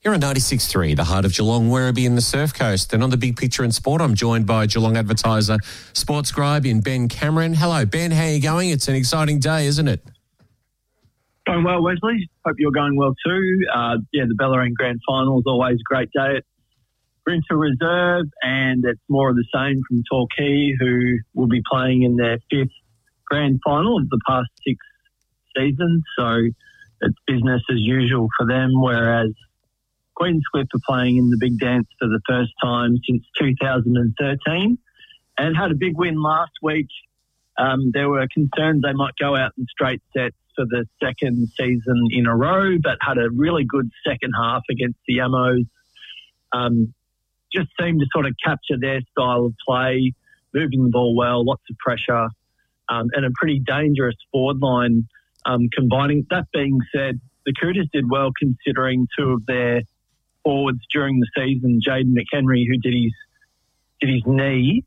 You're on 96.3, the heart of Geelong, Werribee and the Surf Coast. And on the Big Picture in Sport, I'm joined by Geelong advertiser, sports scribe in Ben Cameron. Hello, Ben. How are you going? It's an exciting day, isn't it? Going well, Wesley. Hope you're going well too. The Bellarine Grand Final is always a great day at Winter Reserve, and it's more of the same from Torquay, who will be playing in their fifth Grand Final of the past 6 seasons. So it's business as usual for them, whereas Queenscliff are playing in the Big Dance for the first time since 2013 and had a big win last week. There were concerns they might go out in straight sets for the second season in a row, but had a really good second half against the Amos. Just seemed to sort of capture their style of play, moving the ball well, lots of pressure, and a pretty dangerous forward line combining. That being said, the Cooters did well considering two of their forwards during the season, Jaden McHenry, who did his knee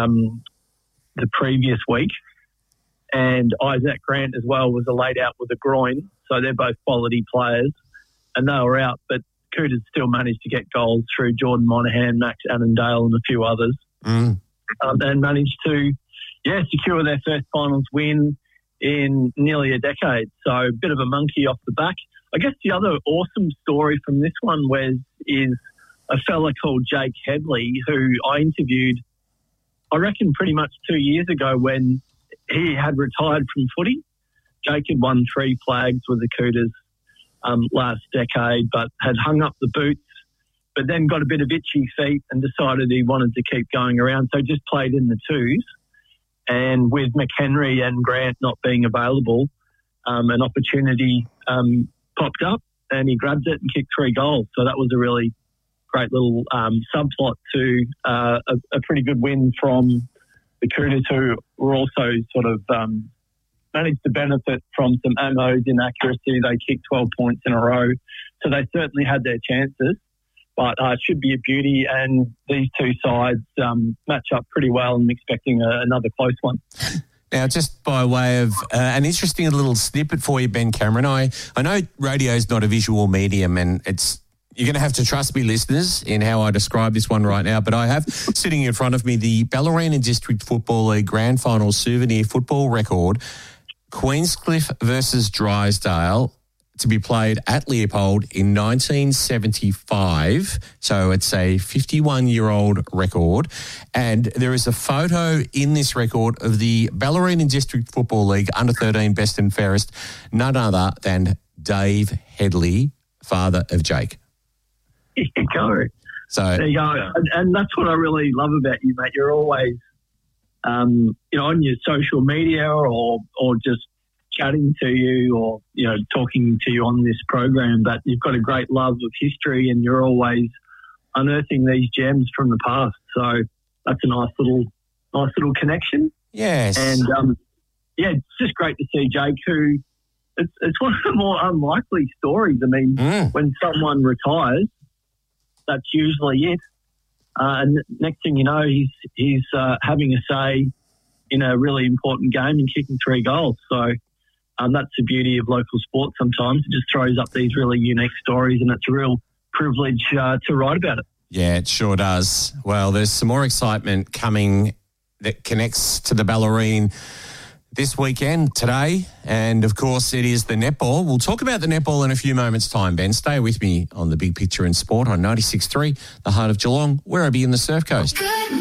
the previous week, and Isaac Grant as well was laid out with a groin. So they're both quality players, and they were out, but Cooters still managed to get goals through Jordan Monahan, Max Annandale and a few others, and managed to secure their first finals win in nearly a decade. So a bit of a monkey off the back. I guess the other awesome story from this one, Wes, is a fella called Jake Headley, who I interviewed, I reckon, pretty much 2 years ago when he had retired from footy. Jake had won 3 flags with the Cooters last decade, but had hung up the boots, but then got a bit of itchy feet and decided he wanted to keep going around. So just played in the twos. And with McHenry and Grant not being available, an opportunity popped up and he grabbed it and kicked 3 goals. So that was a really great little subplot to a pretty good win from the Cooters, who were also sort of managed to benefit from some Amos inaccuracy. They kicked 12 points in a row. So they certainly had their chances, but it should be a beauty. And these two sides match up pretty well. I'm expecting another close one. Now, just by way of an interesting little snippet for you, Ben Cameron, I know radio is not a visual medium, and you're going to have to trust me, listeners, in how I describe this one right now, but I have sitting in front of me the Bellarine District Football League Grand Final souvenir football record, Queenscliff versus Drysdale, to be played at Leopold in 1975. So it's a 51-year-old record. And there is a photo in this record of the Bellarine District Football League Under-13 Best and Fairest, none other than Dave Headley, father of Jake. There you go. So there you go. And that's what I really love about you, mate. You're always, on your social media or just chatting to you or, talking to you on this program, but you've got a great love of history and you're always unearthing these gems from the past. So that's a nice little connection. Yes. And, it's just great to see Jake, who it's one of the more unlikely stories. I mean, when someone retires, that's usually it. And next thing you know, he's having a say in a really important game and kicking 3 goals. So that's the beauty of local sport sometimes. It just throws up these really unique stories, and it's a real privilege to write about it. Yeah, it sure does. Well, there's some more excitement coming that connects to the Bellarine this weekend, today, and of course it is the netball. We'll talk about the netball in a few moments' time, Ben. Stay with me on the Big Picture in Sport on 96.3, the heart of Geelong, Werribee and the Surf Coast.